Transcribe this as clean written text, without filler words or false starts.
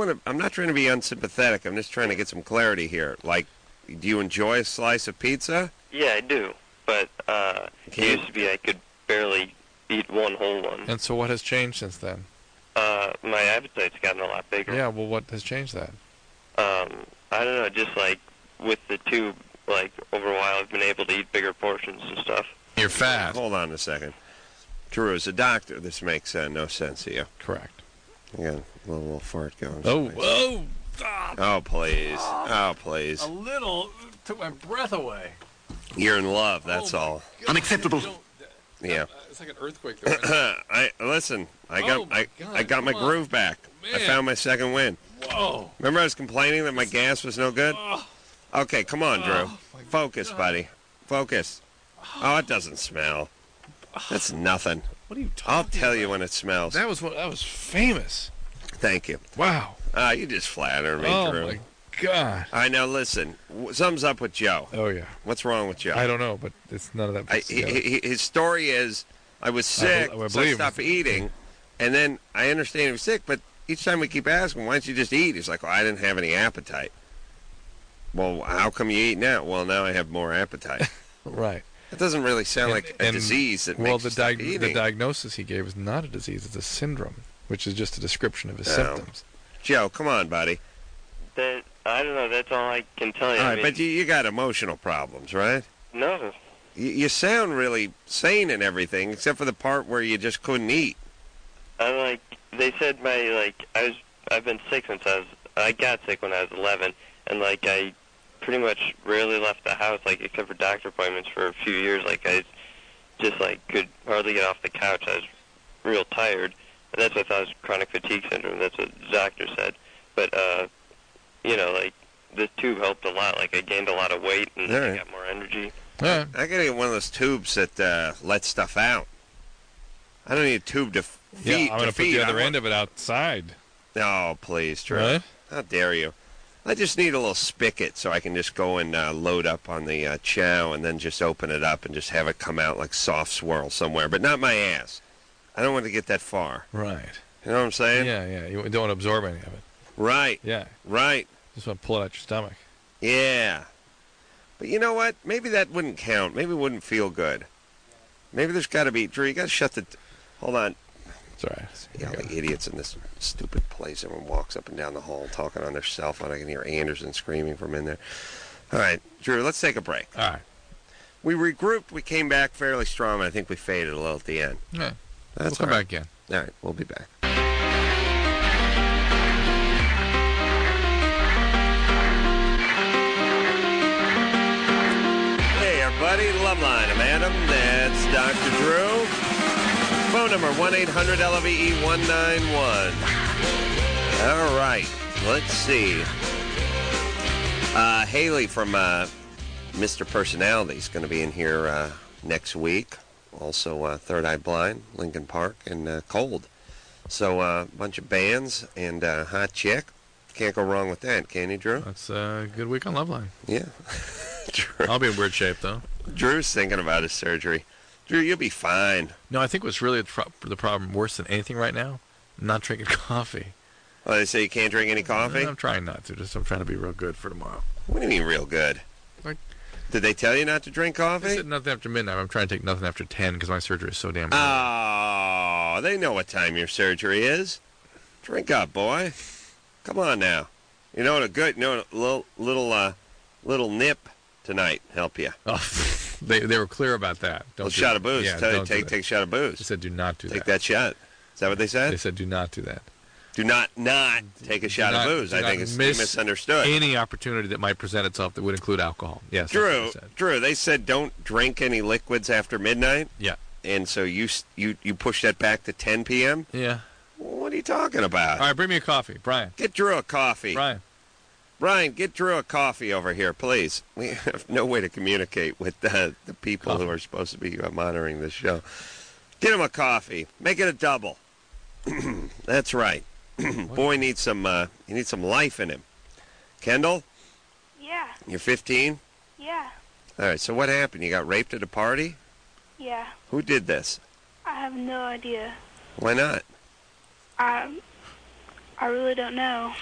I'm not trying to be unsympathetic. I'm just trying to get some clarity here. Like, do you enjoy a slice of pizza? Yeah, I do. But it used to be I could barely eat one whole one. And so what has changed since then? My appetite's gotten a lot bigger. Yeah, well, what has changed that? I don't know, just like with the tube, like over a while I've been able to eat bigger portions and stuff. You're fat. Hold on a second. Drew, as a doctor, this makes no sense to you. Correct. I got a little fart going. Oh, stop. Oh, please. Oh, please. A little took my breath away. You're in love, that's all. God. Unacceptable. Yeah. It's like an earthquake there. I got my groove back. Man. I found my second win. Whoa. Remember I was complaining that my gas was no good? Okay, come on, Drew. Focus, buddy. Focus. Oh, it doesn't smell. That's nothing. What are you talking I'll tell about? you when it smells. That was famous. Thank you. Wow. You just flatter me, Oh, Drew. my God. All right, now listen. Something's up with Joe. Oh, yeah. What's wrong with Joe? I don't know, but it's none of that. His story is, I was sick, so I stopped eating, and then I understand he was sick, but each time we keep asking, why don't you just eat? He's like, well, I didn't have any appetite. Well, how come you eat now? Well, now I have more appetite. Right. That doesn't really sound like a disease that makes you stop eating. The diagnosis he gave is not a disease, it's a syndrome, which is just a description of his symptoms. Joe, come on, buddy. I don't know, that's all I can tell you. All I right, mean, but you got emotional problems, right? No. You sound really sane and everything, except for the part where you just couldn't eat. They said I've been sick since I got sick when I was 11, and I pretty much rarely left the house, except for doctor appointments for a few years. I just could hardly get off the couch. I was real tired, and that's what I thought was chronic fatigue syndrome. That's what the doctor said. But this tube helped a lot. I gained a lot of weight and I got more energy. Yeah. I gotta get one of those tubes that lets stuff out. I don't need a tube to feed. Yeah, I'm going to put the other end of it outside. Oh, please, Drew. Right? How dare you? I just need a little spigot so I can just go and load up on the chow and then just open it up and just have it come out like soft swirl somewhere, but not my ass. I don't want to get that far. Right. You know what I'm saying? Yeah. You don't want to absorb any of it. Right. Yeah. Right. Just want to pull it out your stomach. Yeah. But you know what? Maybe that wouldn't count. Maybe it wouldn't feel good. Maybe there's got to be... Drew, you got to shut the... Hold on. It's all right. See all the idiots in this stupid place. Everyone walks up and down the hall talking on their cell phone. I can hear Anderson screaming from in there. All right, Drew, let's take a break. All right. We regrouped. We came back fairly strong. I think we faded a little at the end. Yeah. That's We'll come back again. All right, we'll be back. Hey, everybody. Loveline. I'm Adam. That's Dr. Drew. Phone number 1-800-LVE-191. All right. Let's see. Haley from Mr. Personality is going to be in here next week. Also, Third Eye Blind, Lincoln Park, and Cold. So a bunch of bands and hot chick. Can't go wrong with that, can you, Drew? That's a good week on Loveline. Yeah. Drew. I'll be in weird shape, though. Drew's thinking about his surgery. Drew, you'll be fine. No, I think what's really the problem worse than anything right now, not drinking coffee. Oh, they say you can't drink any coffee? I'm trying not to. I'm trying to be real good for tomorrow. What do you mean real good? Did they tell you not to drink coffee? They said nothing after midnight. I'm trying to take nothing after 10 because my surgery is so damn early. Oh, they know what time your surgery is. Drink up, boy. Come on now. You know what a little nip tonight help you. Oh, they were clear about that. A shot of booze. Yeah, take a shot of booze. They said do not do that. Take that shot. Is that what they said? They said do not do that. Do not take a shot of booze. I think it's misunderstood. Any opportunity that might present itself that would include alcohol. Yes, Drew, they said don't drink any liquids after midnight. Yeah. And so you push that back to 10 p.m.? Yeah. What are you talking about? All right, bring me a coffee. Brian. Get Drew a coffee. Brian, get Drew a coffee over here, please. We have no way to communicate with the people who are supposed to be monitoring this show. Get him a coffee. Make it a double. That's right. Boy needs some life in him. Kendall? Yeah. You're 15? Yeah. All right, so what happened? You got raped at a party? Yeah. Who did this? I have no idea. Why not? I really don't know.